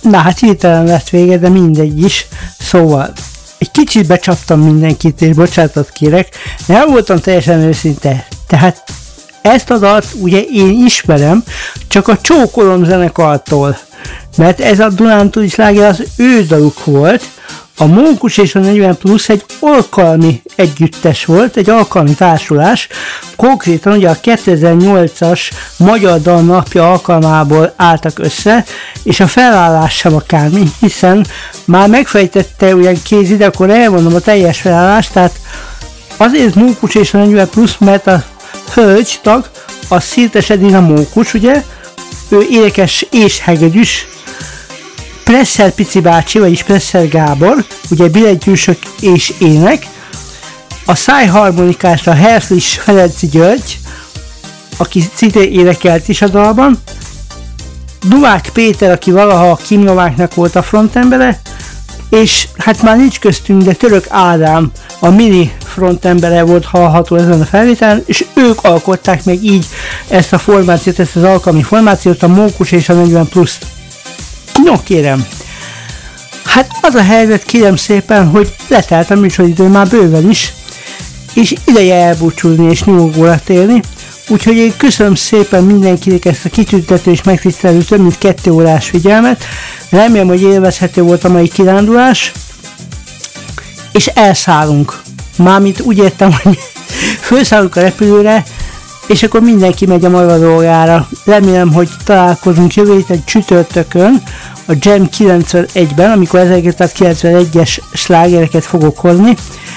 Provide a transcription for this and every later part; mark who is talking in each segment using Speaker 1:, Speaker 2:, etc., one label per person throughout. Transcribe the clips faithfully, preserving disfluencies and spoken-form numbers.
Speaker 1: Na hát hirtelen lett vége, de mindegy is. Szóval egy kicsit becsaptam mindenkit, és bocsánatot kérek, nem voltam teljesen őszinte. Tehát ezt a dalt ugye én ismerem, csak a Csókolom zenekartól, mert ez a Dunántúli sláger az ő daluk volt. A Mókus és a negyven plusz egy alkalmi együttes volt, egy alkalmi társulás, konkrétan ugye a kétezer-nyolcas Magyar Dal Napja alkalmából álltak össze, és a felállás sem akármi, hiszen már megfejtette ugye Kézi, de akkor elmondom a teljes felállást, tehát azért Mókus és a negyven plusz, mert a hölgy tag, a Szirtes Edina Mókus, ugye, ő énekes és hegedűs, Presser Pici bácsi, vagyis Presser Gábor, ugye billentyűsök és ének, a szájharmonikás a Herflis Ferenci György, aki szintén énekelt is a dalban, Duvák Péter, aki valaha a Kim Nováknak volt a frontembere, és hát már nincs köztünk, de Török Ádám, a mini frontembere volt hallható ezen a felvételen, és ők alkották meg így ezt a formációt, ezt az alkalmi formációt, a Mókus és a negyven pluszt. No kérem, hát az a helyzet, kérem szépen, hogy letelt a műsoridő már bőven is, és ideje elbúcsúzni és nyugodóra térni, úgyhogy én köszönöm szépen mindenkinek ezt a kitüntető és megtisztelő több mint kettő órás figyelmet, remélem, hogy élvezhető volt a mai kirándulás, és elszállunk, mármint úgy értem, hogy felszállunk a repülőre, és akkor mindenki megy a maga dolgára. Remélem, hogy találkozunk jövő héten csütörtökön a Jam kilencvenegyben, amikor ezerkilencszázkilencvenegyes slágereket fogok hozni.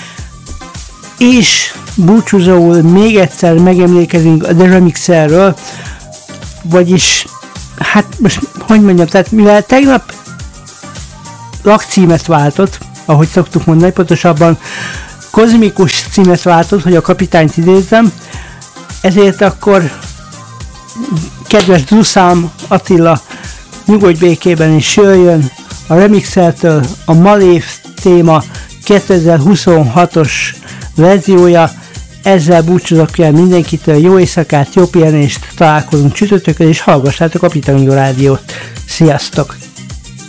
Speaker 1: És búcsúzóul még egyszer megemlékezünk a The Remixerről, vagyis, hát most hogy mondjam, tehát mivel tegnap lakcímet váltott, ahogy szoktuk mondani, pontosabban kozmikus címet váltott, hogy a kapitányt idézzem, ezért akkor kedves Druszám Attila, nyugodj békében és jöjjön a Remixertől a Malév téma kétezer-huszonhatos verziója. Ezzel búcsúzok el mindenkitől, jó éjszakát, jó pihenést, találkozunk csütörtökön és hallgassátok a Pitangó Rádiót. Sziasztok!